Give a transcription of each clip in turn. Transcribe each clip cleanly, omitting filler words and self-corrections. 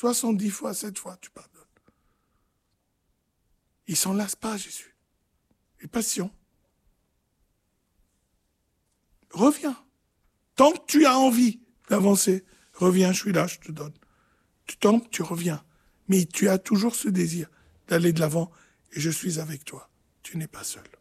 70 fois, 7 fois, tu pardonnes. Il s'en lasse pas, Jésus. Il est patient. Reviens. Tant que tu as envie d'avancer, reviens, je suis là, je te donne. Tu tombes, tu reviens. Mais tu as toujours ce désir d'aller de l'avant et je suis avec toi. Tu n'es pas seul.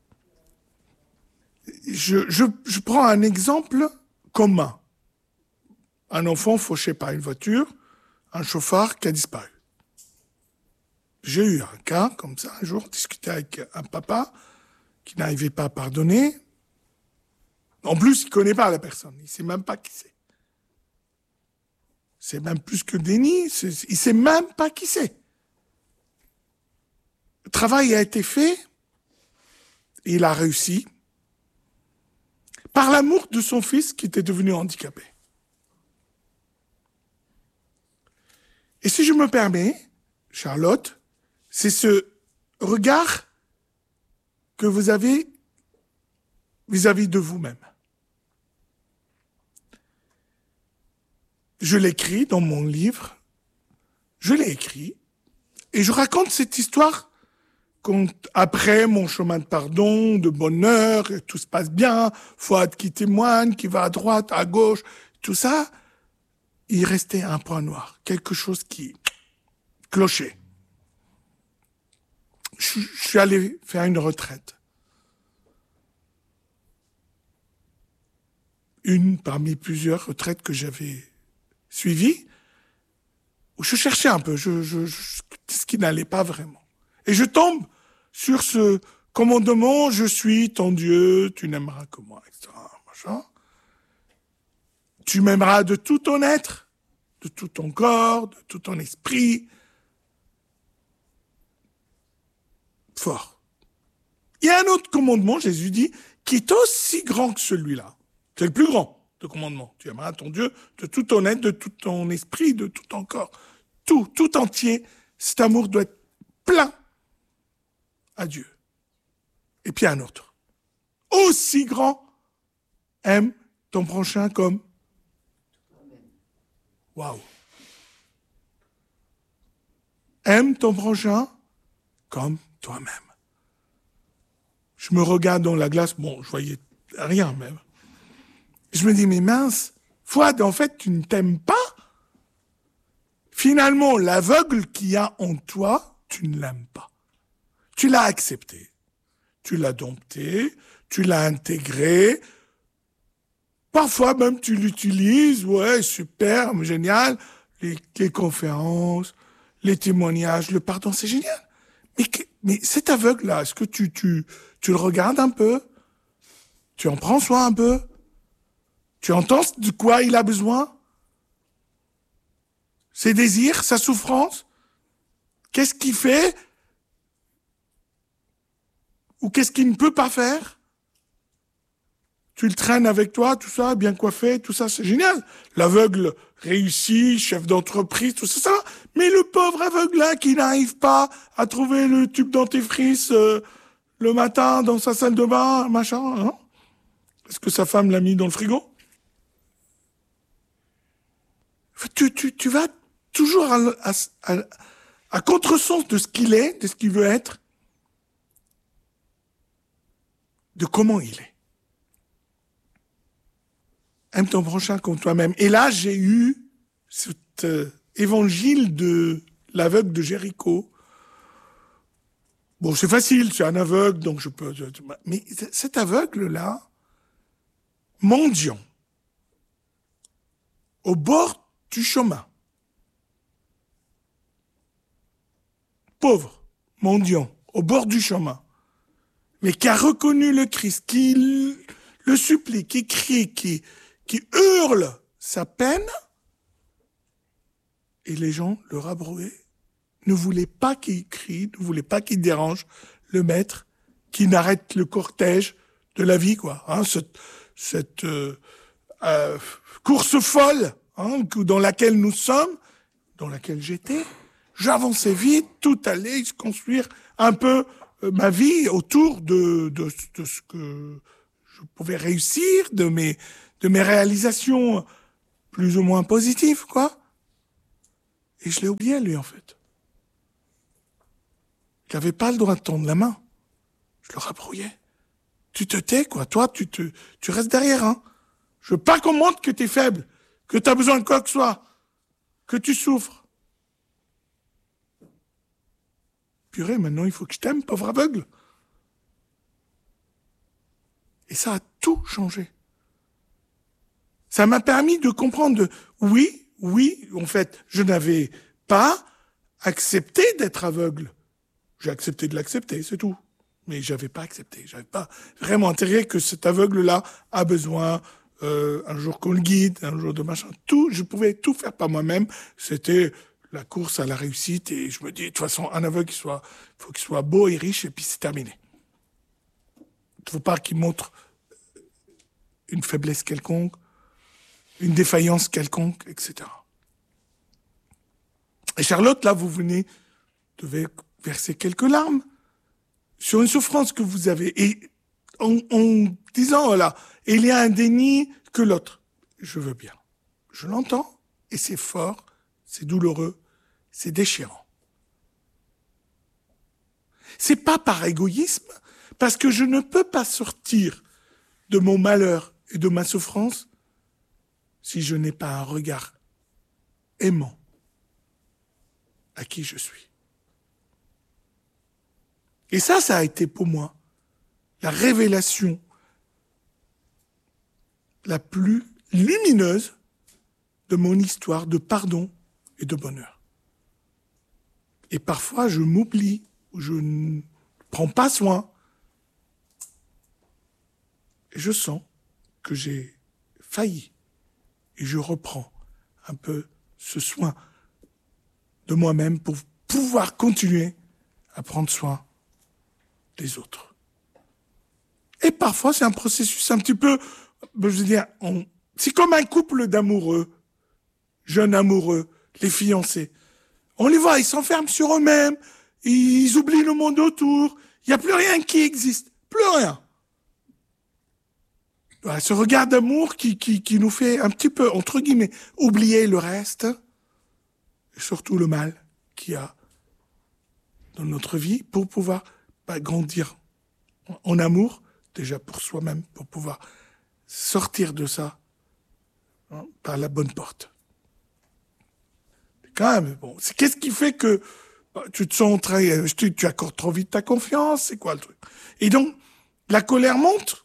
Je prends un exemple commun. Un enfant fauché par une voiture, un chauffard qui a disparu. J'ai eu un cas comme ça un jour, discuté avec un papa qui n'arrivait pas à pardonner. En plus, il ne connaît pas la personne, il ne sait même pas qui c'est. C'est même plus que déni, il ne sait même pas qui c'est. Le travail a été fait, et il a réussi, par l'amour de son fils qui était devenu handicapé. Et si je me permets, Charlotte, c'est ce regard que vous avez vis-à-vis de vous-même. Je l'écris dans mon livre, je l'ai écrit, et je raconte cette histoire après mon chemin de pardon, de bonheur, tout se passe bien, Fouad qui témoigne, qui va à droite, à gauche, tout ça, il restait un point noir, quelque chose qui clochait. Je suis allé faire une retraite. Une parmi plusieurs retraites que j'avais suivies, où je cherchais un peu ce qui n'allait pas vraiment. Et je tombe sur ce commandement, je suis ton Dieu, tu n'aimeras que moi, etc. Machin. Tu m'aimeras de tout ton être, de tout ton corps, de tout ton esprit. Fort. Il y a un autre commandement, Jésus dit, qui est aussi grand que celui-là. C'est le plus grand de commandement. Tu aimeras ton Dieu de tout ton être, de tout ton esprit, de tout ton corps. Tout entier. Cet amour doit être plein à Dieu. Et puis un autre. Aussi grand, aime ton prochain comme. Waouh. Aime ton prochain comme toi-même. Je me regarde dans la glace, bon, je voyais rien même. Je me dis, mais mince, Fouad, en fait, tu ne t'aimes pas. Finalement, l'aveugle qu'il y a en toi, tu ne l'aimes pas. Tu l'as accepté, tu l'as dompté, tu l'as intégré. Parfois même tu l'utilises, ouais, super, génial. Les conférences, les témoignages, le pardon, c'est génial. Mais cet aveugle-là, est-ce que tu le regardes un peu? Tu en prends soin un peu? Tu entends de quoi il a besoin? Ses désirs, sa souffrance? Qu'est-ce qu'il fait? Ou qu'est-ce qu'il ne peut pas faire? Tu le traînes avec toi, tout ça, bien coiffé, tout ça, c'est génial. L'aveugle réussit, chef d'entreprise, tout ça. Mais le pauvre aveugle-là qui n'arrive pas à trouver le tube dentifrice le matin dans sa salle de bain, machin, hein? Est-ce que sa femme l'a mis dans le frigo? Tu vas toujours à contresens de ce qu'il est, de ce qu'il veut être, de comment il est. Aime ton prochain comme toi-même. Et là, j'ai eu cet évangile de l'aveugle de Jéricho. Bon, c'est facile, c'est un aveugle, donc je peux. Mais cet aveugle-là, mendiant, au bord du chemin, pauvre, mendiant, au bord du chemin, mais qui a reconnu le Christ, qui le supplie, qui crie, qui hurle sa peine, et les gens le rabrouaient, ne voulaient pas qu'il crie, ne voulaient pas qu'il dérange le maître, qui n'arrête le cortège de la vie, quoi. Hein, cette course folle, hein, dans laquelle nous sommes, dans laquelle j'étais. J'avançais vite, tout allait se construire un peu ma vie autour de ce que je pouvais réussir, de mes réalisations plus ou moins positives, quoi. Et je l'ai oublié, lui, en fait. Il n'avait pas le droit de tendre la main. Je le rabrouillais. Tu te tais, quoi. Toi, tu restes derrière, hein. Je veux pas qu'on montre que t'es faible, que t'as besoin de quoi que ce soit, que tu souffres. Purée, maintenant, il faut que je t'aime, pauvre aveugle. Et ça a tout changé. Ça m'a permis de comprendre, oui, en fait, je n'avais pas accepté d'être aveugle. J'ai accepté de l'accepter, c'est tout. Mais j'avais pas accepté, j'avais pas vraiment intégré que cet aveugle-là a besoin un jour qu'on le guide, un jour de machin. Tout, je pouvais tout faire par moi-même. C'était la course à la réussite et je me dis, de toute façon, un aveugle, faut qu'il soit beau et riche et puis c'est terminé. Il ne faut pas qu'il montre une faiblesse quelconque, une défaillance quelconque, etc. Et Charlotte, là, vous venez de verser quelques larmes sur une souffrance que vous avez. Et en disant, voilà, il y a un déni que l'autre. Je veux bien. Je l'entends, et c'est fort, c'est douloureux, c'est déchirant. C'est pas par égoïsme, parce que je ne peux pas sortir de mon malheur et de ma souffrance si je n'ai pas un regard aimant à qui je suis. Et ça a été pour moi la révélation la plus lumineuse de mon histoire de pardon et de bonheur. Et parfois, je m'oublie, je ne prends pas soin. Et je sens que j'ai failli. Et je reprends un peu ce soin de moi-même pour pouvoir continuer à prendre soin des autres. Et parfois, c'est un processus un petit peu, je veux dire, c'est comme un couple d'amoureux, jeunes amoureux, les fiancés. On les voit, ils s'enferment sur eux-mêmes, ils oublient le monde autour, il n'y a plus rien qui existe, plus rien. Voilà, ce regard d'amour qui nous fait un petit peu, entre guillemets, oublier le reste, et surtout le mal qu'il y a dans notre vie, pour pouvoir grandir en amour, déjà pour soi-même, pour pouvoir sortir de ça par la bonne porte. Quand même, bon, qu'est-ce qui fait que tu te sens tu accordes trop vite ta confiance, c'est quoi le truc? Et donc, la colère monte,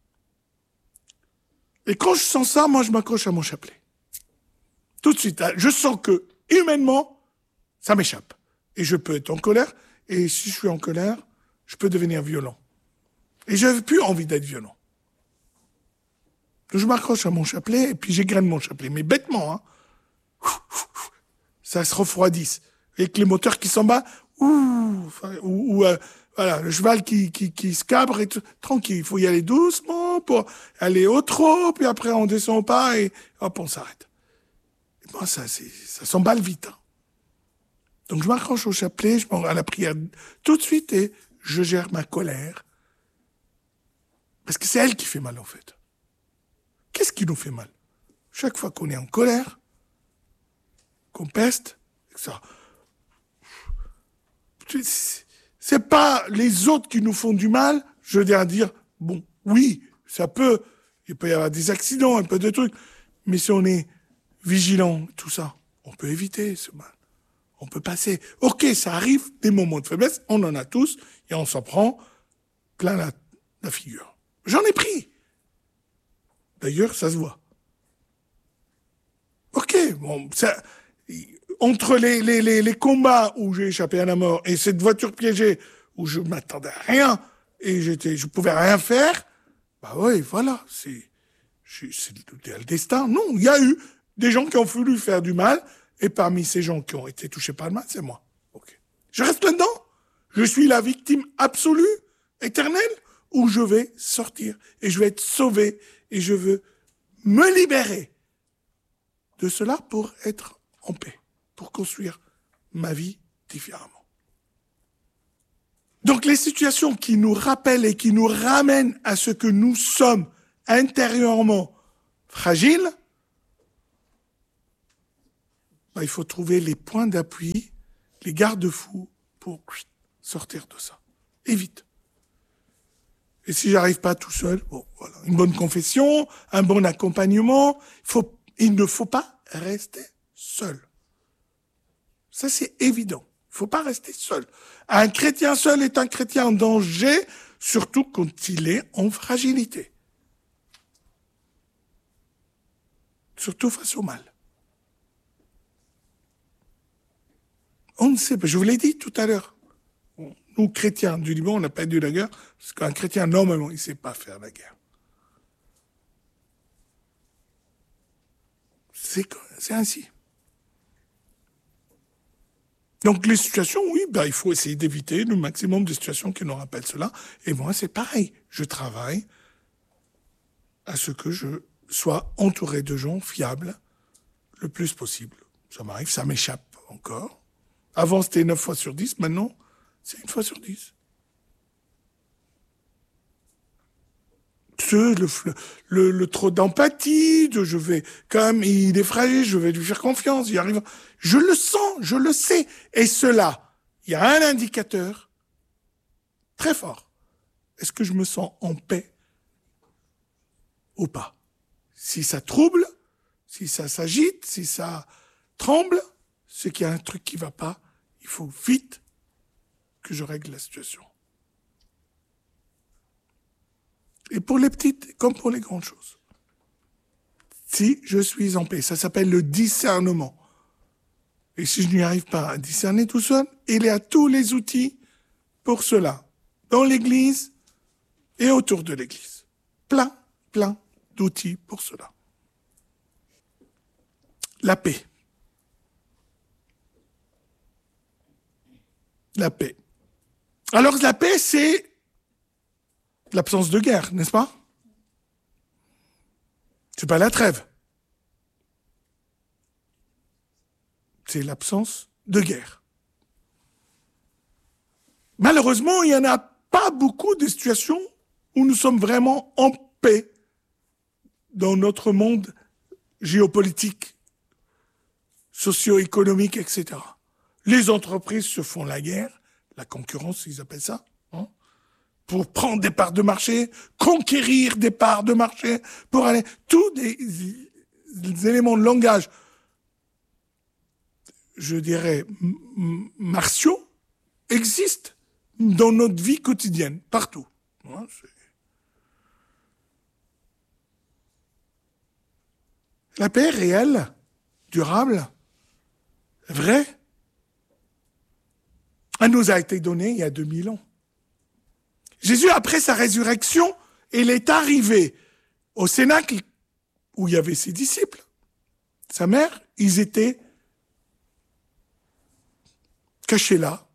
et quand je sens ça, moi je m'accroche à mon chapelet. Tout de suite, je sens que, humainement, ça m'échappe. Et je peux être en colère, et si je suis en colère, je peux devenir violent. Et j'avais plus envie d'être violent. Donc je m'accroche à mon chapelet, et puis j'égrène mon chapelet. Mais bêtement, hein. Ça se refroidisse. Avec les moteurs qui s'en battent, voilà, le cheval qui se cabre, et tranquille. Il faut y aller doucement pour aller au trot, puis après on descend au pas, et hop, on s'arrête. Et moi, ça s'emballe vite. Hein. Donc je m'accroche au chapelet, je m'en à la prière tout de suite, et je gère ma colère. Parce que c'est elle qui fait mal, en fait. Qu'est-ce qui nous fait mal? Chaque fois qu'on est en colère, qu'on peste, ça. C'est pas les autres qui nous font du mal, je veux dire, bon, oui, il peut y avoir des accidents, un peu de trucs, mais si on est vigilant, tout ça, on peut éviter ce mal. On peut passer. Ok, ça arrive, des moments de faiblesse, on en a tous, et on s'en prend plein la figure. J'en ai pris. D'ailleurs, ça se voit. Ok, bon, ça, entre les combats où j'ai échappé à la mort et cette voiture piégée où je m'attendais à rien et je pouvais rien faire, bah oui, voilà, c'est le destin. Non, il y a eu des gens qui ont voulu faire du mal et parmi ces gens qui ont été touchés par le mal, c'est moi. Ok. Je reste là-dedans. Je suis la victime absolue, éternelle, où je vais sortir et je vais être sauvé et je veux me libérer de cela pour être en paix, pour construire ma vie différemment. Donc les situations qui nous rappellent et qui nous ramènent à ce que nous sommes intérieurement fragiles, il faut trouver les points d'appui, les garde-fous pour sortir de ça. Et vite. Et si j'arrive pas tout seul, voilà, une bonne confession, un bon accompagnement, il ne faut pas rester seul. Ça, c'est évident. Il ne faut pas rester seul. Un chrétien seul est un chrétien en danger, surtout quand il est en fragilité. Surtout face au mal. On ne sait pas. Je vous l'ai dit tout à l'heure. Nous, chrétiens du Liban, on n'a pas dû la guerre, parce qu'un chrétien, normalement, il ne sait pas faire la guerre. C'est ainsi. Donc les situations, oui, il faut essayer d'éviter le maximum de situations qui nous rappellent cela. Et moi, c'est pareil. Je travaille à ce que je sois entouré de gens fiables le plus possible. Ça m'arrive, ça m'échappe encore. Avant, c'était 9 fois sur 10. Maintenant, c'est 1 fois sur 10. Le trop d'empathie, comme il est fragile, je vais lui faire confiance, il arrive. Je le sens, je le sais. Et cela, il y a un indicateur très fort. Est-ce que je me sens en paix ou pas? Si ça trouble, si ça s'agite, si ça tremble, c'est qu'il y a un truc qui va pas. Il faut vite que je règle la situation. Et pour les petites, comme pour les grandes choses. Si je suis en paix, ça s'appelle le discernement. Et si je n'y arrive pas à discerner tout seul, il y a tous les outils pour cela. Dans l'Église et autour de l'Église. Plein d'outils pour cela. La paix. La paix. Alors la paix, c'est l'absence de guerre, n'est-ce pas? C'est pas la trêve. C'est l'absence de guerre. Malheureusement, il n'y en a pas beaucoup de situations où nous sommes vraiment en paix dans notre monde géopolitique, socio-économique, etc. Les entreprises se font la guerre, la concurrence, ils appellent ça, pour prendre des parts de marché, conquérir des parts de marché, pour aller... Tous des éléments de langage, je dirais, martiaux, existent dans notre vie quotidienne, partout. La paix réelle, durable, vraie, elle nous a été donnée il y a 2000 ans. Jésus, après sa résurrection, il est arrivé au Cénacle où il y avait ses disciples. Sa mère, ils étaient cachés là.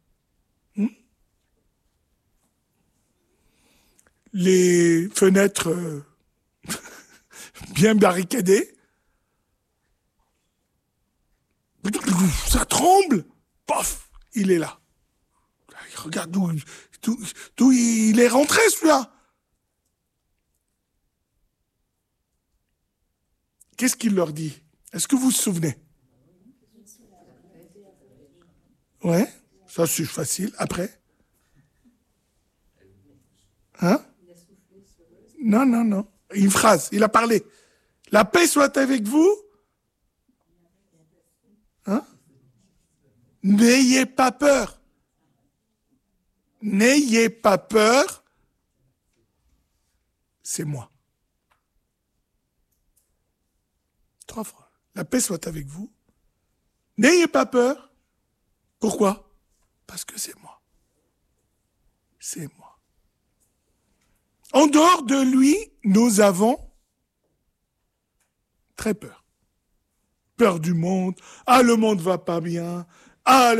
Les fenêtres bien barricadées. Ça tremble. Paf, il est là. Regarde d'où il est rentré, celui-là. Qu'est-ce qu'il leur dit? Est-ce que vous vous souvenez? Ouais, ça c'est facile. Après? Hein? Non. Une phrase, il a parlé. La paix soit avec vous. Hein? N'ayez pas peur. N'ayez pas peur, c'est moi. 3 fois. La paix soit avec vous. N'ayez pas peur. Pourquoi? Parce que c'est moi. C'est moi. En dehors de lui, nous avons très peur. Peur du monde. Ah, le monde va pas bien. Ah,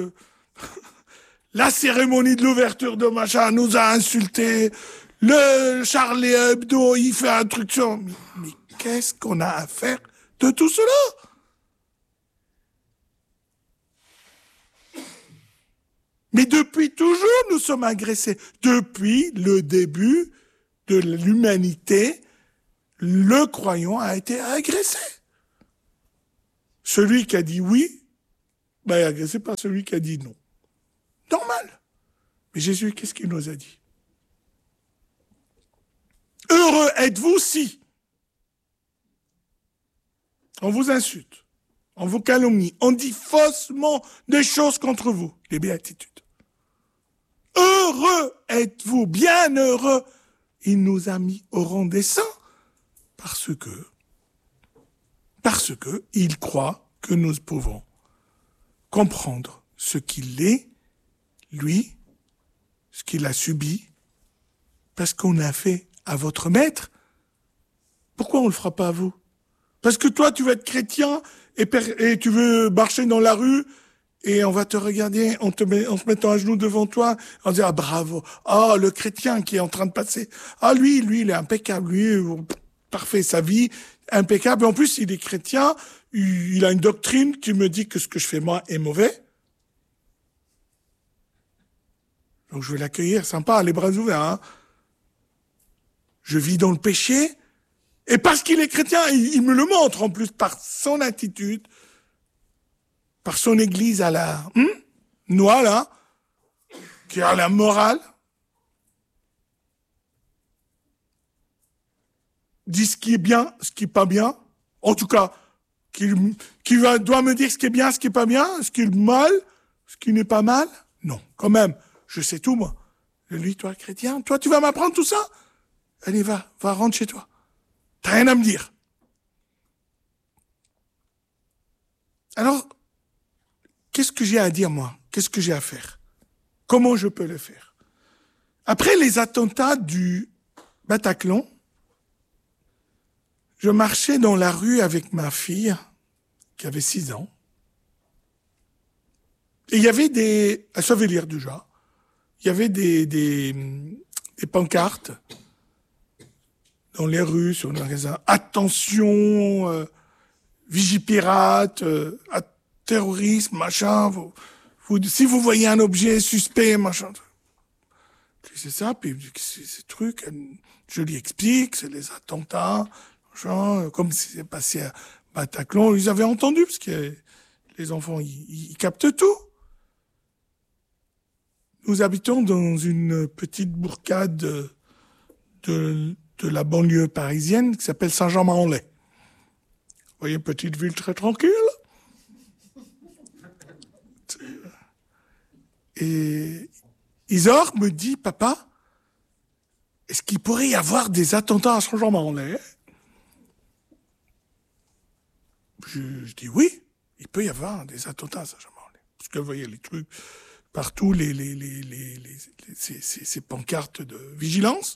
la cérémonie de l'ouverture de machin nous a insultés. Le Charlie Hebdo, il fait un truc sur... Mais qu'est-ce qu'on a à faire de tout cela? Mais depuis toujours, nous sommes agressés. Depuis le début de l'humanité, le croyant a été agressé. celui qui a dit oui, est agressé par celui qui a dit non. Normal. Mais Jésus, qu'est-ce qu'il nous a dit? Heureux êtes-vous si on vous insulte, on vous calomnie, on dit faussement des choses contre vous, les béatitudes. Heureux êtes-vous, bien heureux. Il nous a mis au rang des saints parce que il croit que nous pouvons comprendre ce qu'il est, lui, ce qu'il a subi, parce qu'on a fait à votre maître. Pourquoi on le fera pas à vous? Parce que toi, tu veux être chrétien et tu veux marcher dans la rue et on va te regarder en se mettant à genoux devant toi, en disant, ah, bravo, ah, le chrétien qui est en train de passer, ah, lui, il est impeccable, lui, parfait, sa vie, impeccable. Et en plus, il est chrétien, il a une doctrine qui me dit que ce que je fais moi est mauvais. Donc je vais l'accueillir, sympa, les bras ouverts. Hein. Je vis dans le péché, et parce qu'il est chrétien, il me le montre en plus par son attitude, par son église à la noix, là, qui a la morale, dit ce qui est bien, ce qui est pas bien, en tout cas, doit me dire ce qui est bien, ce qui est pas bien, ce qui est mal, ce qui n'est pas mal. Non, quand même, je sais tout, moi. Lui, toi, chrétien, toi, tu vas m'apprendre tout ça? Allez, va, rentre chez toi. T'as rien à me dire. Alors, qu'est-ce que j'ai à dire, moi? Qu'est-ce que j'ai à faire? Comment je peux le faire? Après les attentats du Bataclan, je marchais dans la rue avec ma fille, qui avait 6 ans. Et il y avait elle savait lire déjà, il y avait des pancartes dans les rues, sur le magasin. Attention, vigipirate, terrorisme, machin. Si vous voyez un objet suspect, machin. C'est ça, puis ces trucs, je lui explique, c'est les attentats, machin, comme c'est passé à Bataclan. Ils avaient entendu, parce que les enfants, ils captent tout. Nous habitons dans une petite bourgade de la banlieue parisienne qui s'appelle Saint-Germain-en-Laye. Vous voyez, une petite ville très tranquille. Et Isor me dit, papa, est-ce qu'il pourrait y avoir des attentats à Saint-Germain-en-Laye? Je dis oui, il peut y avoir des attentats à Saint-Germain-en-Laye. Parce que vous voyez les trucs partout, ces pancartes de vigilance.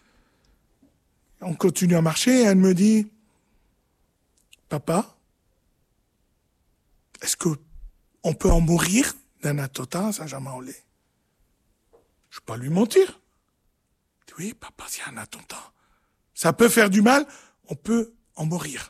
On continue à marcher et elle me dit, papa, est-ce qu'on peut en mourir d'un attentat à Saint-Germain-en-Laye? Je ne vais pas lui mentir. Je dis, oui, papa, s'il y a un attentat, ça peut faire du mal, on peut en mourir.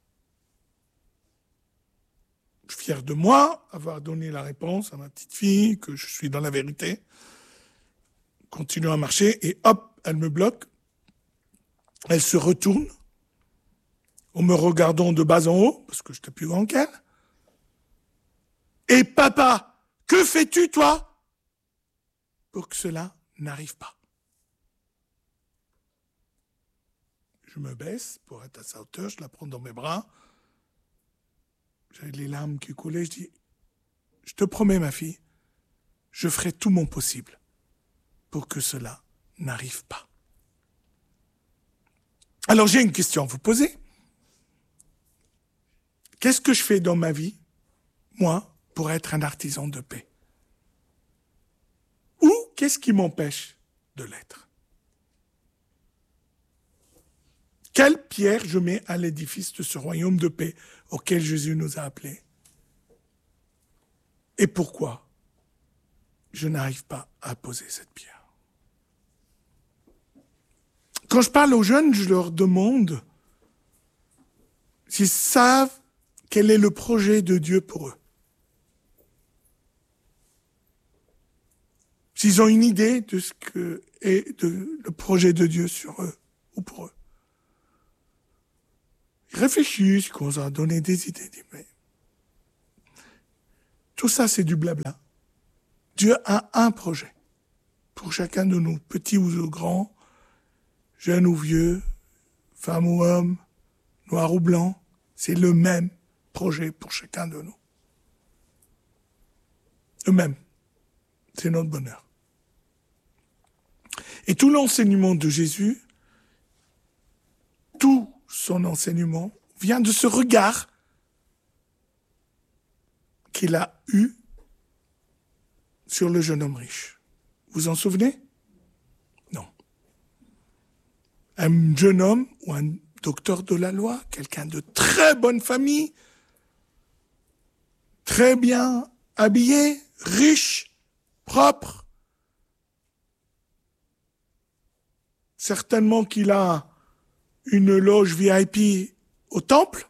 Je suis fier de moi, avoir donné la réponse à ma petite fille, que je suis dans la vérité. Continue à marcher et hop, elle me bloque. Elle se retourne, en me regardant de bas en haut, parce que j'étais plus grand qu'elle. Et papa, que fais-tu, toi, pour que cela n'arrive pas? Je me baisse pour être à sa hauteur, je la prends dans mes bras. J'avais les larmes qui coulaient, je dis, je te promets, ma fille, je ferai tout mon possible pour que cela n'arrive pas. Alors j'ai une question à vous poser. Qu'est-ce que je fais dans ma vie, moi, pour être un artisan de paix? Ou qu'est-ce qui m'empêche de l'être? Quelle pierre je mets à l'édifice de ce royaume de paix auquel Jésus nous a appelés? Et pourquoi je n'arrive pas à poser cette pierre? Quand je parle aux jeunes, je leur demande s'ils savent quel est le projet de Dieu pour eux. S'ils ont une idée de ce que est le projet de Dieu sur eux ou pour eux. Ils réfléchissent, ils commencent à donner des idées. Mais Tout ça, c'est du blabla. Dieu a un projet pour chacun de nous, petits ou grands, jeunes ou vieux, femmes ou hommes, noirs ou blancs. C'est le même projet pour chacun de nous. Le même. C'est notre bonheur. Et tout l'enseignement de Jésus, tout son enseignement vient de ce regard qu'il a eu sur le jeune homme riche. Vous en souvenez? Non. Un jeune homme ou un docteur de la loi, quelqu'un de très bonne famille, très bien habillé, riche, propre. Certainement qu'il a une loge VIP au temple.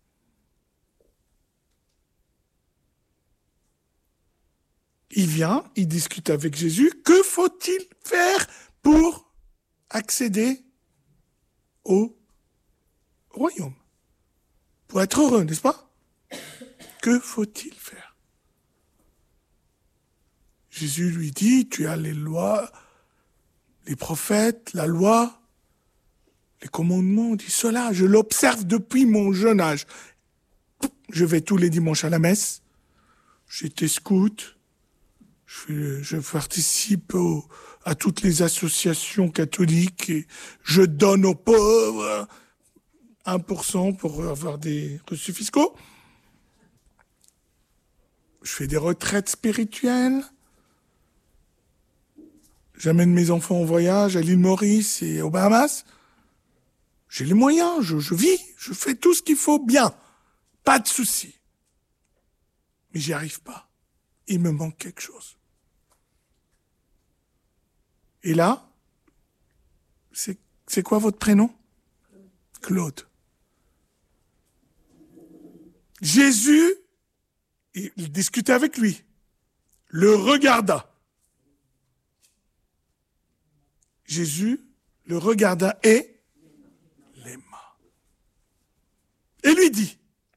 Il vient, il discute avec Jésus. Que faut-il faire pour accéder au royaume? Pour être heureux, n'est-ce pas? Que faut-il faire? Jésus lui dit, tu as les lois, les prophètes, la loi, les commandements. Il dit cela, je l'observe depuis mon jeune âge. Je vais tous les dimanches à la messe. J'étais scout. Je participe à toutes les associations catholiques et je donne aux pauvres 1% pour avoir des reçus fiscaux. Je fais des retraites spirituelles. J'amène mes enfants en voyage à l'île Maurice et aux Bahamas. J'ai les moyens, je vis, je fais tout ce qu'il faut bien. Pas de souci. Mais j'y arrive pas. Il me manque quelque chose. Et là, c'est quoi votre prénom? Claude. Jésus, il discutait avec lui, le regarda. Jésus le regarda et l'aima. Et lui dit,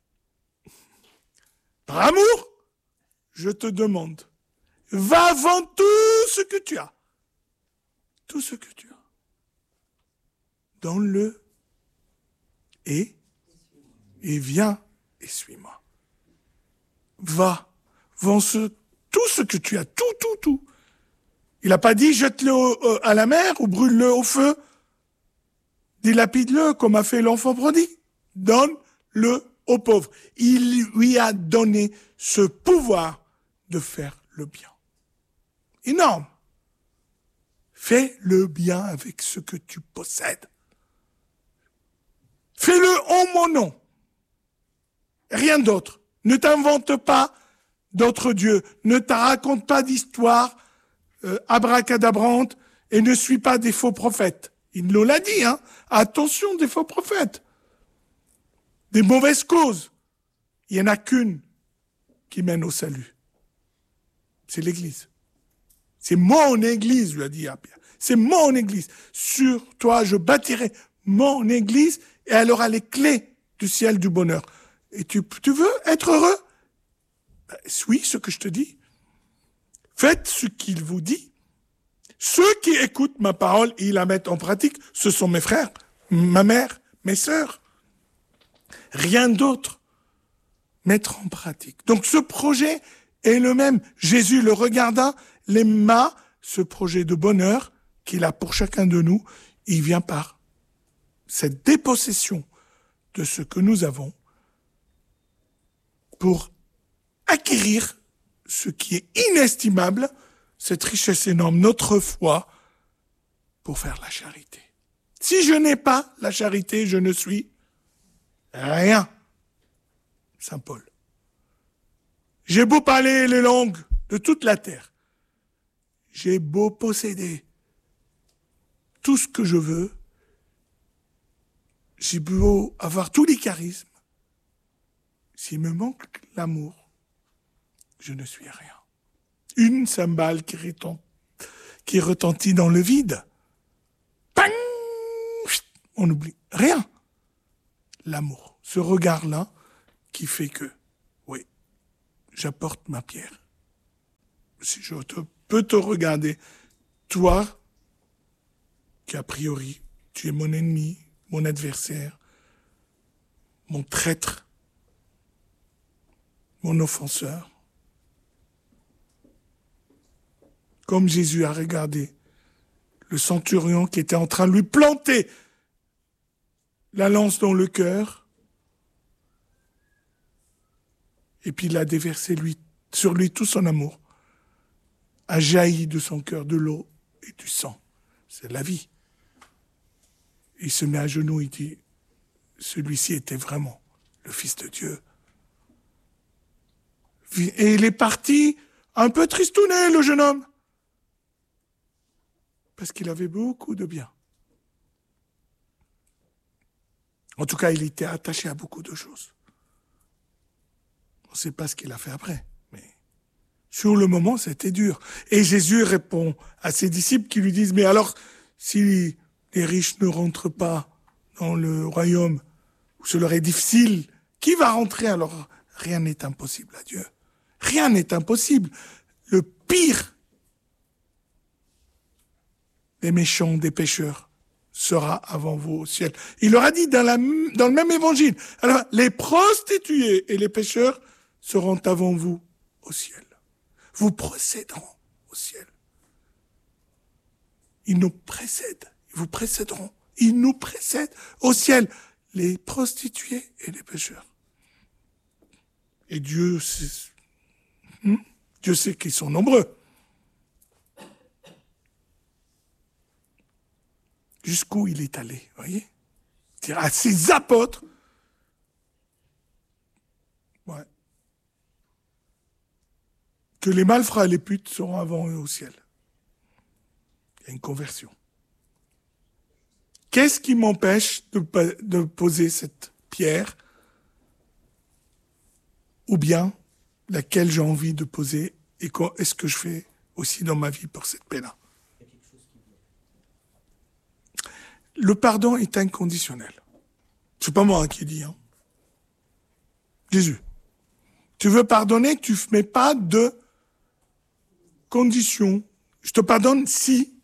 par amour, je te demande, va vendre tout ce que tu as. Tout ce que tu as. Donne-le et viens et suis-moi. Va, vends tout ce que tu as, tout. Il n'a pas dit jette-le à la mer ou brûle-le au feu. Dilapide-le comme a fait l'enfant prodigue. Donne-le aux pauvres. Il lui a donné ce pouvoir de faire le bien. Énorme. Fais le bien avec ce que tu possèdes. Fais-le en mon nom. Rien d'autre. Ne t'invente pas d'autres dieux. Ne te raconte pas d'histoires abracadabrantes et ne suis pas des faux prophètes. Il nous l'a dit, hein. Attention des faux prophètes. Des mauvaises causes. Il n'y en a qu'une qui mène au salut. C'est l'Église. C'est mon Église, lui a dit à Pierre. C'est mon Église. Sur toi, je bâtirai mon Église et elle aura les clés du ciel du bonheur. Et tu veux être heureux? Oui, ce que je te dis. Faites ce qu'il vous dit. Ceux qui écoutent ma parole et la mettent en pratique, ce sont mes frères, ma mère, mes sœurs. Rien d'autre. Mettre en pratique. Donc ce projet est le même. Jésus le regarda, l'aima, ce projet de bonheur qu'il a pour chacun de nous. Il vient par cette dépossession de ce que nous avons pour acquérir ce qui est inestimable, cette richesse énorme, notre foi, pour faire la charité. Si je n'ai pas la charité, je ne suis rien. Saint Paul. J'ai beau parler les langues de toute la terre, j'ai beau posséder tout ce que je veux, j'ai beau avoir tous les charismes, s'il me manque l'amour, je ne suis rien. Une cymbale qui retentit dans le vide. Pang! On oublie. Rien. L'amour. Ce regard-là qui fait que, oui, j'apporte ma pierre. Si je peux te regarder, toi, qui a priori, tu es mon ennemi, mon adversaire, mon traître, mon offenseur. Comme Jésus a regardé le centurion qui était en train de lui planter la lance dans le cœur, et puis il a déversé sur lui tout son amour, a jailli de son cœur de l'eau et du sang. C'est la vie. Il se met à genoux, il dit, celui-ci était vraiment le Fils de Dieu. Et il est parti un peu tristouné, le jeune homme, parce qu'il avait beaucoup de bien. En tout cas, il était attaché à beaucoup de choses. On ne sait pas ce qu'il a fait après, mais sur le moment, c'était dur. Et Jésus répond à ses disciples qui lui disent, mais alors, si les riches ne rentrent pas dans le royaume, où ce leur est difficile, qui va rentrer alors? Rien n'est impossible à Dieu. Rien n'est impossible. Le pire des méchants, des pécheurs, sera avant vous au ciel. Il leur a dit dans le même évangile, alors les prostituées et les pécheurs seront avant vous au ciel. Vous précéderont au ciel. Ils nous précèdent, ils vous précéderont, ils nous précèdent au ciel, les prostituées et les pécheurs. Et Dieu sait qu'ils sont nombreux. Jusqu'où il est allé, voyez? C'est-à-dire à ses apôtres. Ouais. Que les malfrats et les putes seront avant eux au ciel. Il y a une conversion. Qu'est-ce qui m'empêche de poser cette pierre? Ou bien laquelle j'ai envie de poser, et est-ce que je fais aussi dans ma vie pour cette paix-là? Le pardon est inconditionnel. C'est pas moi qui dis, hein. Jésus. Tu veux pardonner, tu ne mets pas de conditions. Je te pardonne si.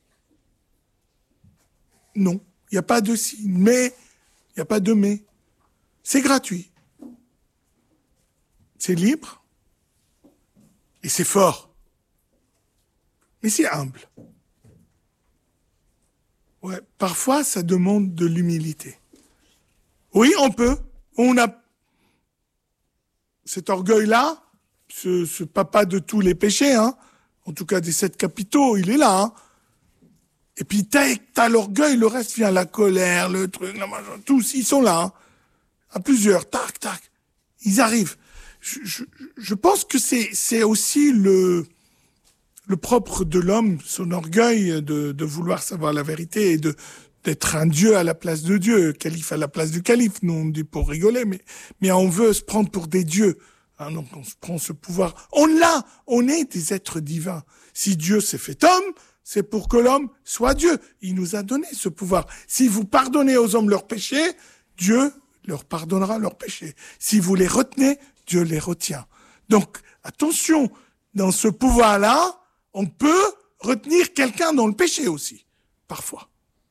Non. Il n'y a pas de si. Mais. Il n'y a pas de mais. C'est gratuit. C'est libre. Et c'est fort. Mais c'est humble. Ouais, parfois, ça demande de l'humilité. Oui, on peut. On a cet orgueil-là, ce papa de tous les péchés, hein. En tout cas, des 7 capitaux, il est là, hein. Et puis, t'as l'orgueil, le reste vient la colère, le truc, tous, ils sont là, hein. À plusieurs, tac, tac. Ils arrivent. Je pense que c'est aussi le propre de l'homme, son orgueil de vouloir savoir la vérité et d'être un Dieu à la place de Dieu, calife à la place du calife. Nous, on dit pour rigoler, mais on veut se prendre pour des dieux. Hein, donc on se prend ce pouvoir. On l'a, on est des êtres divins. Si Dieu s'est fait homme, c'est pour que l'homme soit Dieu. Il nous a donné ce pouvoir. Si vous pardonnez aux hommes leurs péchés, Dieu leur pardonnera leurs péchés. Si vous les retenez, Dieu les retient. Donc, attention, dans ce pouvoir-là, on peut retenir quelqu'un dans le péché aussi, parfois.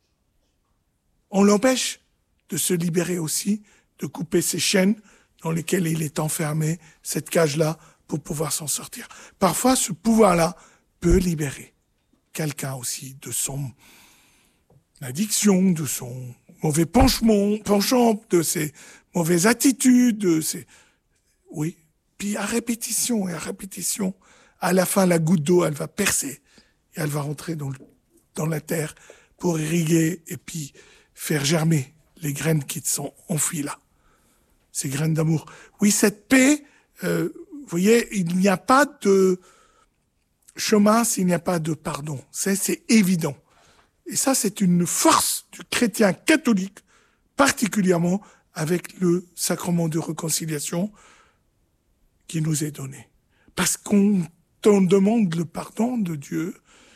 On l'empêche de se libérer aussi, de couper ses chaînes dans lesquelles il est enfermé, cette cage-là, pour pouvoir s'en sortir. Parfois, ce pouvoir-là peut libérer quelqu'un aussi de son addiction, de son mauvais penchant, de ses mauvaises attitudes, de ses... Oui, puis à répétition et à répétition, à la fin, la goutte d'eau, elle va percer et elle va rentrer dans la terre pour irriguer et puis faire germer les graines qui sont enfouies là. Ces graines d'amour. Oui, cette paix, vous voyez, il n'y a pas de chemin s'il n'y a pas de pardon. C'est évident. Et ça, c'est une force du chrétien catholique, particulièrement avec le sacrement de réconciliation qui nous est donné. Parce qu'on demande le pardon de Dieu,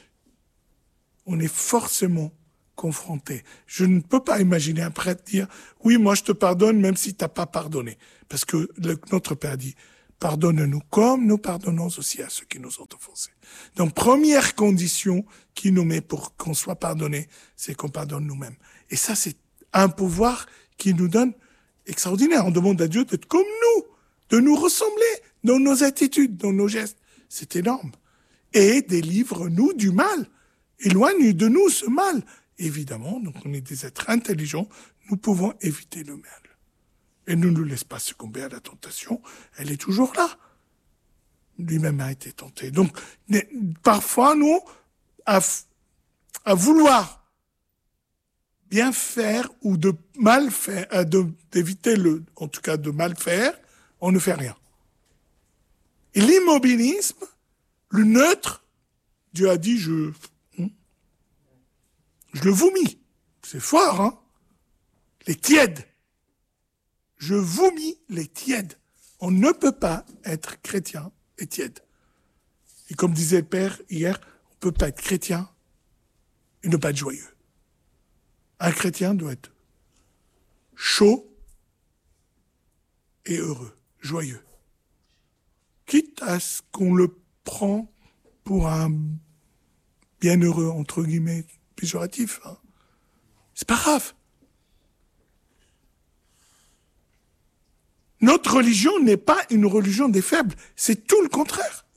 on est forcément confronté. Je ne peux pas imaginer un prêtre dire « Oui, moi je te pardonne même si tu n'as pas pardonné. » Parce que notre Père dit pardonne-nous comme nous pardonnons aussi à ceux qui nous ont offensés. Donc, première condition qui nous met pour qu'on soit pardonné, c'est qu'on pardonne nous-mêmes. Et ça, c'est un pouvoir qui nous donne extraordinaire. On demande à Dieu d'être comme nous, de nous ressembler dans nos attitudes, dans nos gestes. C'est énorme. Et délivre-nous du mal. Éloigne de nous ce mal. Évidemment, donc on est des êtres intelligents, nous pouvons éviter le mal. Et ne nous laisse pas succomber à la tentation, elle est toujours là. Lui-même a été tenté. Donc, parfois, nous, à vouloir bien faire ou de mal faire, d'éviter en tout cas de mal faire, on ne fait rien. Et l'immobilisme, le neutre, Dieu a dit, je le vomis. C'est fort, hein? Les tièdes. Je vomis les tièdes. On ne peut pas être chrétien et tiède. Et comme disait le Père hier, on ne peut pas être chrétien et ne pas être joyeux. Un chrétien doit être chaud et heureux, joyeux. Quitte à ce qu'on le prend pour un bienheureux, entre guillemets, péjoratif. Hein. C'est pas grave. Notre religion n'est pas une religion des faibles, c'est tout le contraire.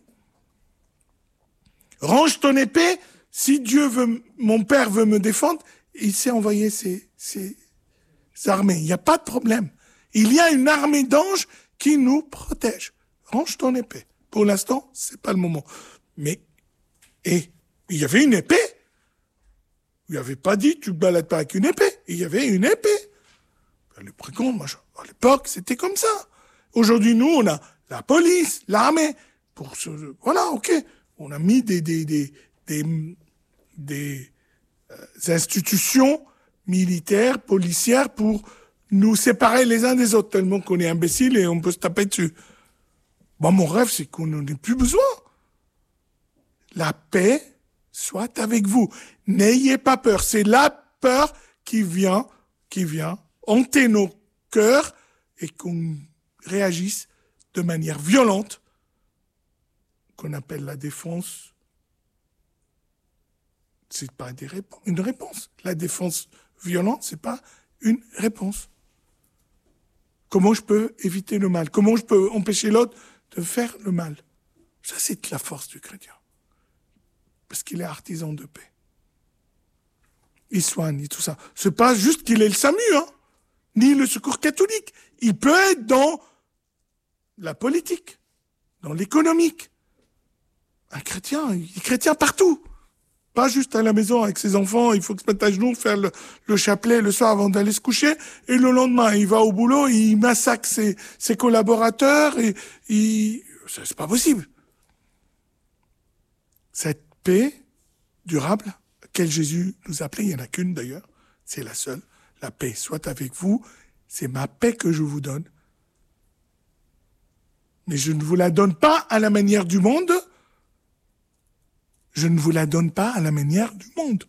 Range ton épée, si mon Père veut me défendre, il sait envoyer ses armées, il n'y a pas de problème. Il y a une armée d'anges qui nous protège. Range ton épée. Pour l'instant, c'est pas le moment. Mais, il y avait une épée. Il n'y avait pas dit, tu ne te balades pas avec une épée. Il y avait une épée. Les précomptes, à l'époque, c'était comme ça. Aujourd'hui, nous, on a la police, l'armée. Voilà, ok. On a mis des institutions militaires, policières pour nous séparer les uns des autres, tellement qu'on est imbéciles et on peut se taper dessus. Bon, mon rêve, c'est qu'on n'en ait plus besoin. La paix soit avec vous. N'ayez pas peur. C'est la peur qui vient hanter nos cœurs et qu'on réagisse de manière violente, qu'on appelle la défense. C'est pas une réponse. La défense violente, c'est pas une réponse. Comment je peux éviter le mal? Comment je peux empêcher l'autre de faire le mal? Ça, c'est la force du chrétien. Parce qu'il est artisan de paix. Il soigne et tout ça. C'est pas juste qu'il est le SAMU, hein, ni le secours catholique. Il peut être dans la politique, dans l'économique. Un chrétien, il est chrétien partout. Pas juste à la maison avec ses enfants, il faut se mettre à genoux, faire le chapelet le soir avant d'aller se coucher, et le lendemain, il va au boulot, il massacre ses collaborateurs, c'est pas possible. Cette paix durable, à laquelle Jésus nous appelait, il n'y en a qu'une d'ailleurs, c'est la seule, la paix soit avec vous, c'est ma paix que je vous donne. Mais je ne vous la donne pas à la manière du monde, je ne vous la donne pas à la manière du monde.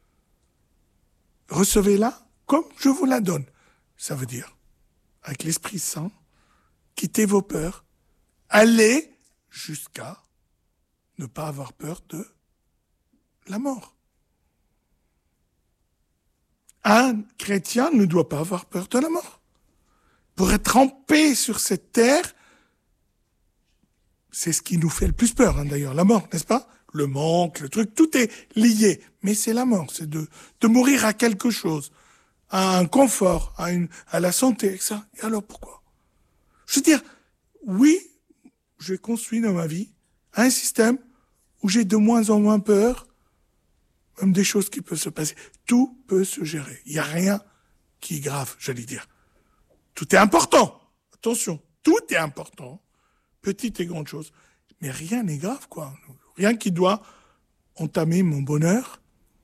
Recevez-la comme je vous la donne. Ça veut dire, avec l'Esprit Saint, quittez vos peurs, allez jusqu'à ne pas avoir peur de la mort. Un chrétien ne doit pas avoir peur de la mort. Pour être en paix sur cette terre, c'est ce qui nous fait le plus peur, hein, d'ailleurs, la mort, n'est-ce pas? Le manque, le truc, tout est lié. Mais c'est la mort, c'est de mourir à quelque chose, à un confort, à la santé, ça. Et alors pourquoi? Je veux dire, oui, j'ai construit dans ma vie un système où j'ai de moins en moins peur, même des choses qui peuvent se passer. Tout peut se gérer. Il n'y a rien qui est grave, j'allais dire. Tout est important. Attention, tout est important. Petites et grandes choses. Mais rien n'est grave, quoi. Rien qui doit entamer mon bonheur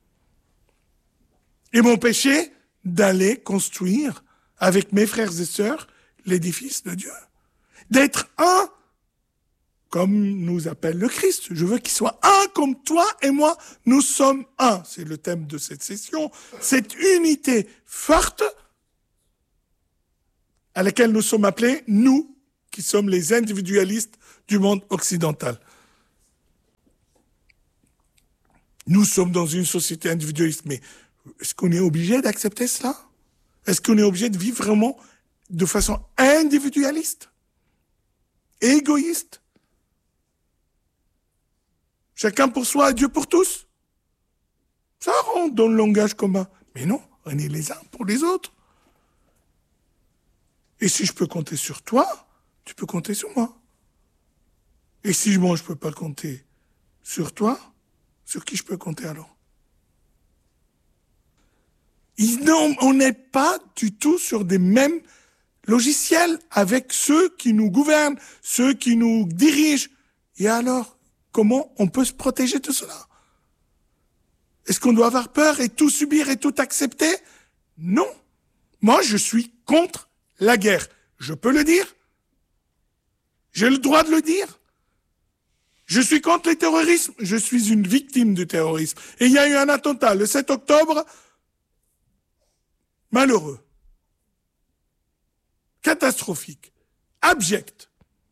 et m'empêcher d'aller construire avec mes frères et sœurs l'édifice de Dieu. D'être un comme nous appelle le Christ. Je veux qu'il soit un comme toi et moi, nous sommes un. C'est le thème de cette session. Cette unité forte à laquelle nous sommes appelés, nous qui sommes les individualistes du monde occidental. Nous sommes dans une société individualiste, mais est-ce qu'on est obligé d'accepter cela? Est-ce qu'on est obligé de vivre vraiment de façon individualiste, égoïste? Chacun pour soi, Dieu pour tous. Ça rentre dans le langage commun. Mais non, on est les uns pour les autres. Et si je peux compter sur toi, tu peux compter sur moi. Et si moi je peux pas compter sur toi, sur qui je peux compter alors? Non, on n'est pas du tout sur des mêmes logiciels avec ceux qui nous gouvernent, ceux qui nous dirigent. Et alors, comment on peut se protéger de cela? Est-ce qu'on doit avoir peur et tout subir et tout accepter? Non. Moi, je suis contre la guerre. Je peux le dire. J'ai le droit de le dire. Je suis contre le terrorisme. Je suis une victime du terrorisme. Et il y a eu un attentat le 7 octobre. Malheureux. Catastrophique. Abject.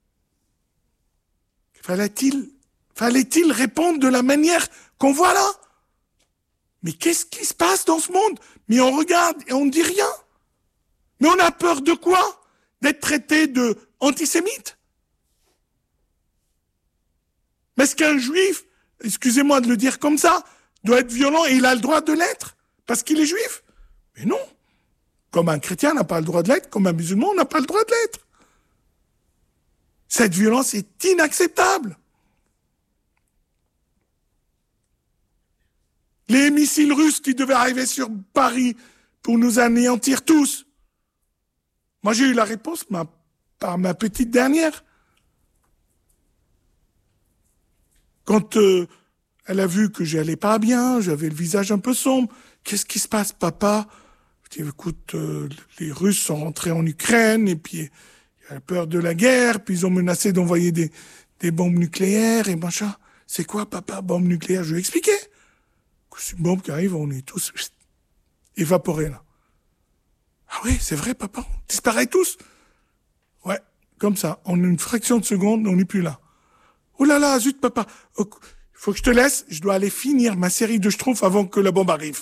Fallait-il répondre de la manière qu'on voit là? Mais qu'est-ce qui se passe dans ce monde? Mais on regarde et on ne dit rien. Mais on a peur de quoi? D'être traité de antisémite? Mais est-ce qu'un juif, excusez-moi de le dire comme ça, doit être violent et il a le droit de l'être? Parce qu'il est juif? Mais non. Comme un chrétien n'a pas le droit de l'être, comme un musulman n'a pas le droit de l'être. Cette violence est inacceptable. Les missiles russes qui devaient arriver sur Paris pour nous anéantir tous. Moi, j'ai eu la réponse par ma petite dernière. Quand elle a vu que j'allais pas bien, j'avais le visage un peu sombre. Qu'est-ce qui se passe, papa? Je dis, écoute, les Russes sont rentrés en Ukraine, et puis il y a peur de la guerre, puis ils ont menacé d'envoyer des bombes nucléaires, et machin. C'est quoi, papa, bombe nucléaire? Je lui ai expliqué. C'est une bombe qui arrive, on est tous évaporés, là. Ah oui, c'est vrai, papa, on disparaît tous. Ouais, comme ça, en une fraction de seconde, on n'est plus là. Oh là là, zut, papa, faut que je te laisse, je dois aller finir ma série de Schtroumpfs avant que la bombe arrive.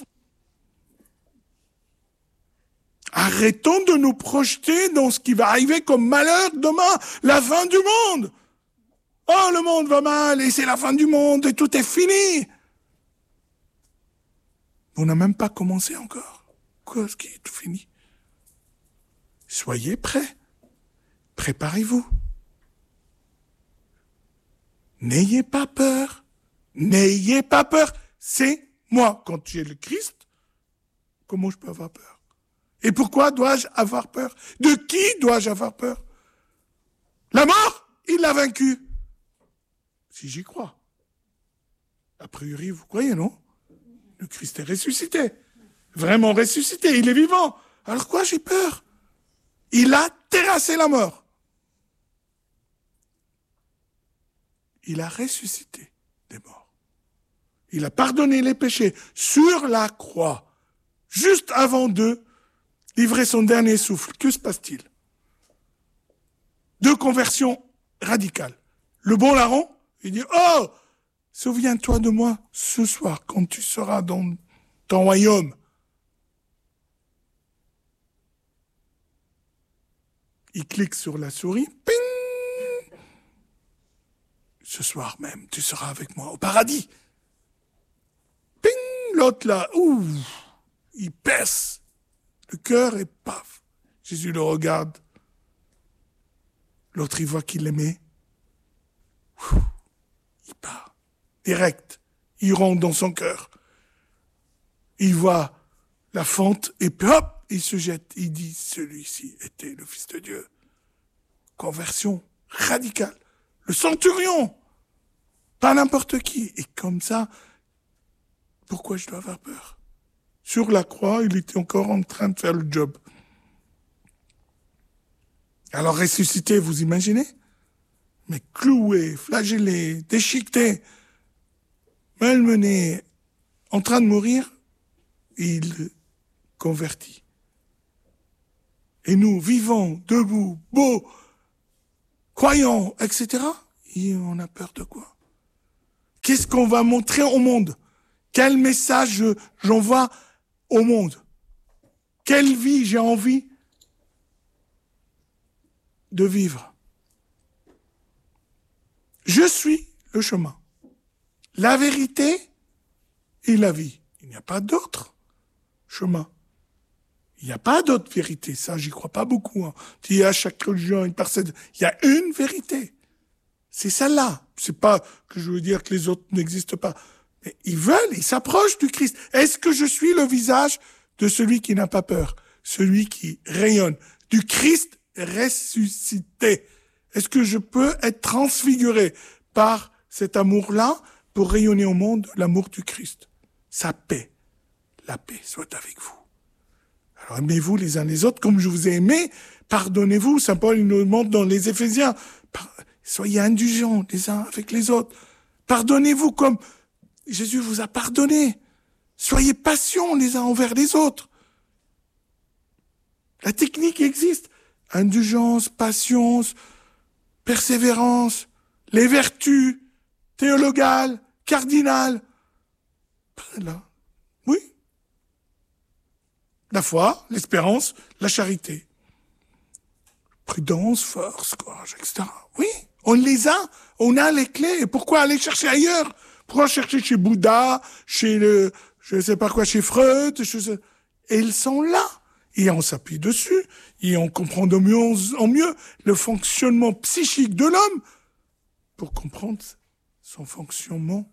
Arrêtons de nous projeter dans ce qui va arriver comme malheur demain, la fin du monde. Oh, le monde va mal, et c'est la fin du monde, et tout est fini. On n'a même pas commencé encore. Quoi, ce qui est tout fini? Soyez prêts. Préparez-vous. N'ayez pas peur. N'ayez pas peur. C'est moi. Quand tu es le Christ, comment je peux avoir peur? Et pourquoi dois-je avoir peur? De qui dois-je avoir peur? La mort, il l'a vaincu. Si j'y crois. A priori, vous croyez, non? Le Christ est ressuscité. Vraiment ressuscité. Il est vivant. Alors quoi, j'ai peur? Il a terrassé la mort. Il a ressuscité des morts. Il a pardonné les péchés sur la croix, juste avant de livrer son dernier souffle. Que se passe-t-il? Deux conversions radicales. Le bon larron, il dit, oh, souviens-toi de moi ce soir quand tu seras dans ton royaume. Il clique sur la souris, ping! Ce soir même, tu seras avec moi au paradis. Ping! L'autre là, ouh, il pèse le cœur et paf, Jésus le regarde. L'autre, il voit qu'il l'aimait. Il part, direct. Il rentre dans son cœur. Il voit la fente et puis hop, il se jette. Il dit, celui-ci était le Fils de Dieu. Conversion radicale. Le centurion. Pas n'importe qui. Et comme ça, pourquoi je dois avoir peur? Sur la croix, il était encore en train de faire le job. Alors ressuscité, vous imaginez? Mais cloué, flagellé, déchiqueté, malmené, en train de mourir, il convertit. Et nous, vivants, debout, beaux, croyants, etc. Et on a peur de quoi? Qu'est-ce qu'on va montrer au monde? Quel message j'envoie au monde? Quelle vie j'ai envie de vivre? Je suis le chemin, la vérité et la vie. Il n'y a pas d'autre chemin. Il n'y a pas d'autre vérité. Ça, j'y crois pas beaucoup. Hein. Il y a chaque religion une personne. Il y a une vérité. C'est celle-là. C'est pas que je veux dire que les autres n'existent pas. Mais ils veulent, ils s'approchent du Christ. Est-ce que je suis le visage de celui qui n'a pas peur, celui qui rayonne, du Christ ressuscité? Est-ce que je peux être transfiguré par cet amour-là pour rayonner au monde l'amour du Christ? Sa paix, la paix soit avec vous. Alors aimez-vous les uns les autres comme je vous ai aimé, pardonnez-vous. Saint Paul il nous demande dans les Éphésiens, soyez indulgents les uns avec les autres. Pardonnez-vous comme Jésus vous a pardonné. Soyez patients les uns envers les autres. La technique existe. Indulgence, patience, persévérance, les vertus théologales, cardinales. Là. Oui. La foi, l'espérance, la charité. Prudence, force, courage, etc. Oui, on les a, on a les clés. Et pourquoi aller chercher ailleurs? Pourquoi chercher chez Bouddha, chez je sais pas quoi, chez Freud, et ils sont là. Et on s'appuie dessus, et on comprend de mieux en mieux le fonctionnement psychique de l'homme pour comprendre son fonctionnement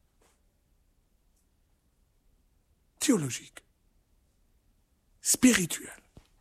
théologique, spirituel.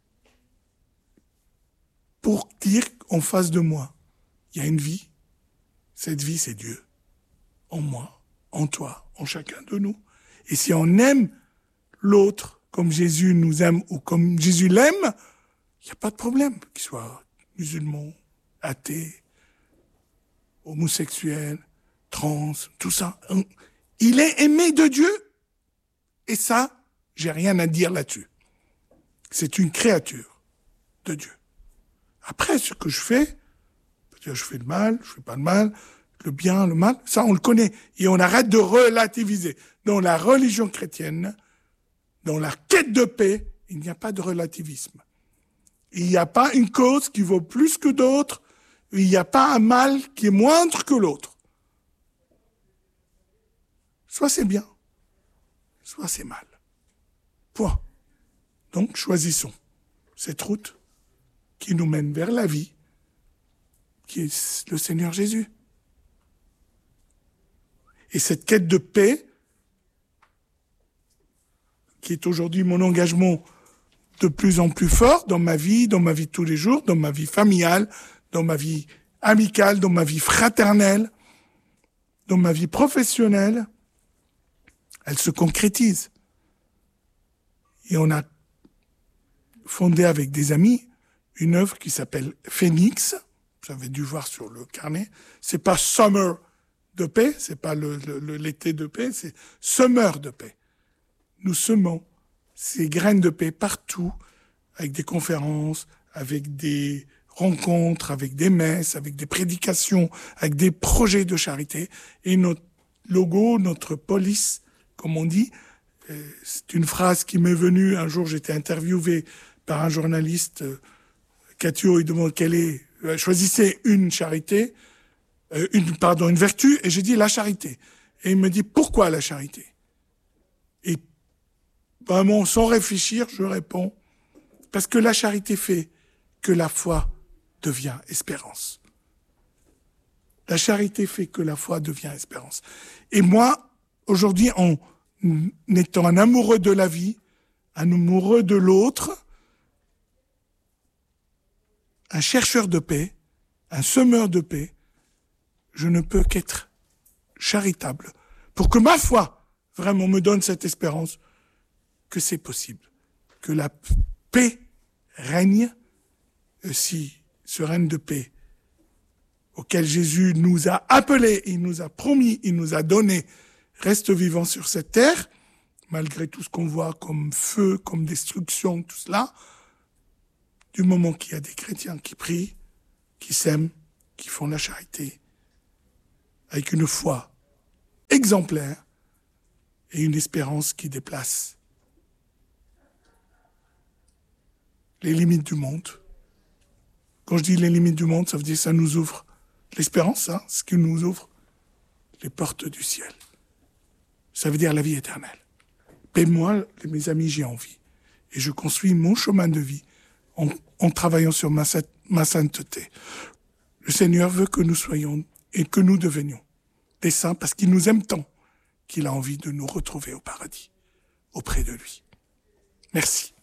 Pour dire qu'en face de moi, il y a une vie. Cette vie, c'est Dieu. En moi, en toi, en chacun de nous. Et si on aime l'autre comme Jésus nous aime ou comme Jésus l'aime, il n'y a pas de problème. Qu'il soit musulman, athée, homosexuel, trans, tout ça. Il est aimé de Dieu. Et ça, j'ai rien à dire là-dessus. C'est une créature de Dieu. Après, ce que je fais, peut-être je fais le mal, je fais pas le mal, le bien, le mal, ça on le connaît. Et on arrête de relativiser. Dans la religion chrétienne, dans la quête de paix, il n'y a pas de relativisme. Il n'y a pas une cause qui vaut plus que d'autres. Il n'y a pas un mal qui est moindre que l'autre. Soit c'est bien, soit c'est mal. Point. Donc, choisissons cette route qui nous mène vers la vie, qui est le Seigneur Jésus. Et cette quête de paix, qui est aujourd'hui mon engagement de plus en plus fort dans ma vie de tous les jours, dans ma vie familiale, dans ma vie amicale, dans ma vie fraternelle, dans ma vie professionnelle, elle se concrétise. Et on a fondé avec des amis une œuvre qui s'appelle Phoenix. Vous avez dû voir sur le carnet. C'est pas Summer de paix, c'est pas l'été de paix, c'est Summer de paix. Nous semons ces graines de paix partout, avec des conférences, avec des rencontres, avec des messes, avec des prédications, avec des projets de charité. Et notre logo, notre police, comme on dit, c'est une phrase qui m'est venue. Un jour, j'étais interviewé par un journaliste. Catio, il demande quelle est. Choisissez une charité, une vertu, et j'ai dit la charité. Et il me dit pourquoi la charité? Et vraiment, sans réfléchir, je réponds parce que la charité fait que la foi devient espérance. La charité fait que la foi devient espérance. Et moi, aujourd'hui, en étant un amoureux de la vie, un amoureux de l'autre, un chercheur de paix, un semeur de paix, je ne peux qu'être charitable pour que ma foi vraiment me donne cette espérance que c'est possible, que la paix règne, si ce règne de paix auquel Jésus nous a appelés, il nous a promis, il nous a donné, reste vivant sur cette terre, malgré tout ce qu'on voit comme feu, comme destruction, tout cela, du moment qu'il y a des chrétiens qui prient, qui s'aiment qui font la charité avec une foi exemplaire et une espérance qui déplace les limites du monde. Quand je dis les limites du monde, ça veut dire que ça nous ouvre l'espérance, hein, ce qui nous ouvre les portes du ciel. Ça veut dire la vie éternelle. Et moi, mes amis, j'ai envie. Et je construis mon chemin de vie en travaillant sur ma sainteté. Le Seigneur veut que nous soyons et que nous devenions des saints parce qu'il nous aime tant qu'il a envie de nous retrouver au paradis, auprès de lui. Merci.